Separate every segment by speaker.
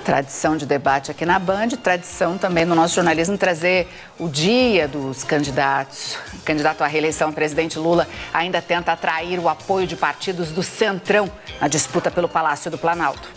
Speaker 1: Tradição de debate aqui na Band, tradição também no nosso jornalismo trazer o dia dos candidatos. O candidato à reeleição, o presidente Lula, ainda tenta atrair o apoio de partidos do Centrão na disputa pelo Palácio do Planalto.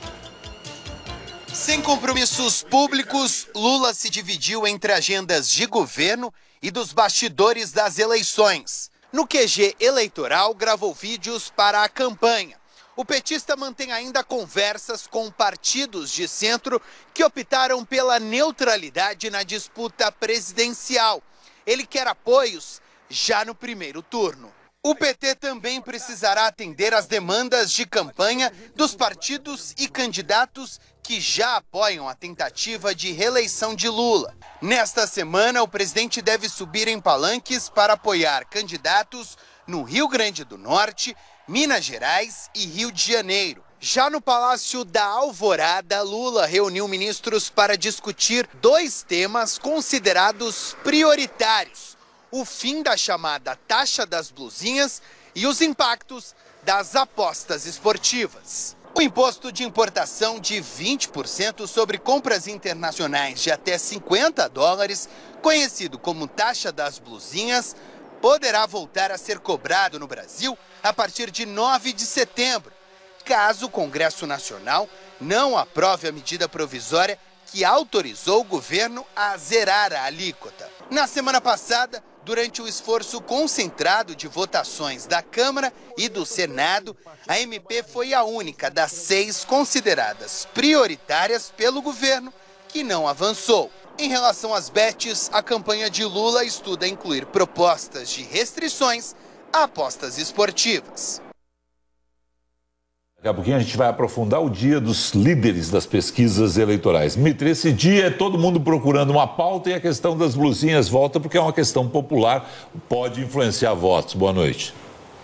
Speaker 2: Sem compromissos públicos, Lula se dividiu entre agendas de governo e dos bastidores das eleições. No QG eleitoral, gravou vídeos para a campanha. O petista mantém ainda conversas com partidos de centro que optaram pela neutralidade na disputa presidencial. Ele quer apoios já no primeiro turno. O PT também precisará atender às demandas de campanha dos partidos e candidatos que já apoiam a tentativa de reeleição de Lula. Nesta semana, o presidente deve subir em palanques para apoiar candidatos no Rio Grande do Norte, Minas Gerais e Rio de Janeiro. Já no Palácio da Alvorada, Lula reuniu ministros para discutir 2 temas considerados prioritários: o fim da chamada taxa das blusinhas e os impactos das apostas esportivas. O imposto de importação de 20% sobre compras internacionais de até $50, conhecido como taxa das blusinhas, poderá voltar a ser cobrado no Brasil a partir de 9 de setembro, caso o Congresso Nacional não aprove a medida provisória que autorizou o governo a zerar a alíquota. Na semana passada, durante o esforço concentrado de votações da Câmara e do Senado, a MP foi a única das 6 consideradas prioritárias pelo governo que não avançou. Em relação às bets, a campanha de Lula estuda incluir propostas de restrições a apostas esportivas.
Speaker 3: Daqui a pouquinho a gente vai aprofundar o dia dos líderes das pesquisas eleitorais. Mitri, esse dia é todo mundo procurando uma pauta e a questão das blusinhas volta porque é uma questão popular, pode influenciar votos. Boa noite.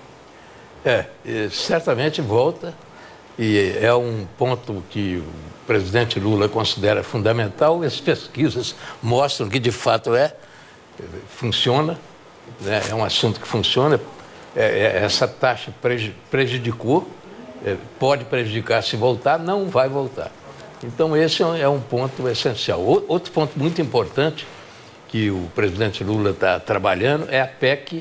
Speaker 4: Certamente volta e é um ponto que o presidente Lula considera fundamental. As pesquisas mostram que de fato funciona, né? É um assunto que funciona. Essa taxa prejudicou. Pode prejudicar se voltar, não vai voltar. Então esse é um ponto essencial. Outro ponto muito importante que o presidente Lula está trabalhando é a PEC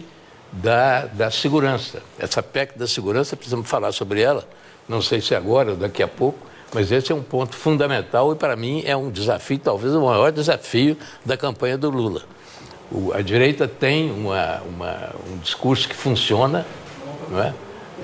Speaker 4: da segurança. Essa PEC da segurança, precisamos falar sobre ela, não sei se agora ou daqui a pouco, mas esse é um ponto fundamental e para mim é um desafio, talvez o maior desafio da campanha do Lula. A direita tem um discurso que funciona, não é?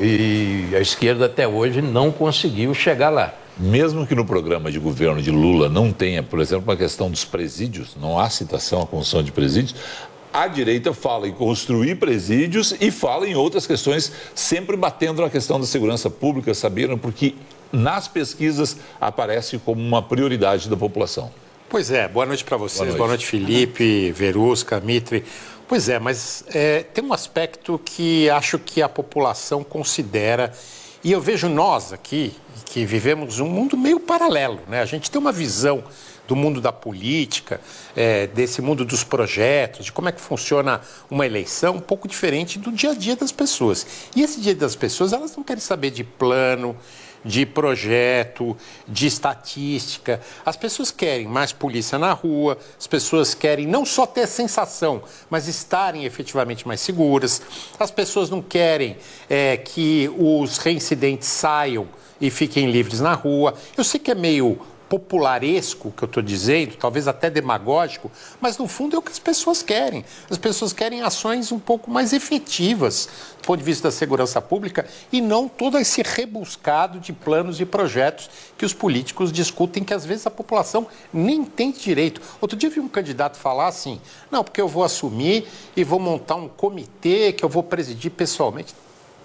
Speaker 4: E a esquerda até hoje não conseguiu chegar lá.
Speaker 3: Mesmo que no programa de governo de Lula não tenha, por exemplo, uma questão dos presídios, não há citação à construção de presídios, a direita fala em construir presídios e fala em outras questões, sempre batendo na questão da segurança pública, sabiam, porque nas pesquisas aparece como uma prioridade da população.
Speaker 5: Pois é, boa noite para vocês, boa noite Felipe, Verusca, Mitri. Pois é, mas tem um aspecto que acho que a população considera, e eu vejo nós aqui, que vivemos um mundo meio paralelo, né? A gente tem uma visão do mundo da política, desse mundo dos projetos, de como é que funciona uma eleição, um pouco diferente do dia a dia das pessoas. E esse dia das pessoas, elas não querem saber de plano, de projeto, de estatística. As pessoas querem mais polícia na rua, as pessoas querem não só ter sensação, mas estarem efetivamente mais seguras. As pessoas não querem que os reincidentes saiam e fiquem livres na rua. Eu sei que é meio popularesco o que eu estou dizendo, talvez até demagógico, mas no fundo é o que as pessoas querem. As pessoas querem ações um pouco mais efetivas do ponto de vista da segurança pública e não todo esse rebuscado de planos e projetos que os políticos discutem, que às vezes a população nem entende direito. Outro dia eu vi um candidato falar assim, não, porque eu vou assumir e vou montar um comitê que eu vou presidir pessoalmente.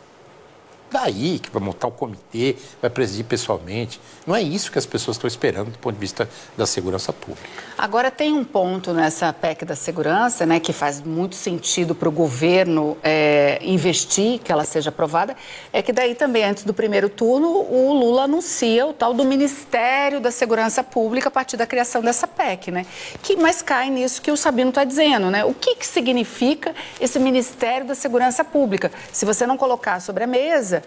Speaker 5: Daí que vai montar um comitê, vai presidir pessoalmente. Não é isso que as pessoas estão esperando do ponto de vista da segurança pública.
Speaker 1: Agora, tem um ponto nessa PEC da segurança, né, que faz muito sentido para o governo investir, que ela seja aprovada, é que daí também, antes do primeiro turno, o Lula anuncia o tal do Ministério da Segurança Pública a partir da criação dessa PEC, né? Mas cai nisso que o Sabino está dizendo, né? O que significa esse Ministério da Segurança Pública? Se você não colocar sobre a mesa,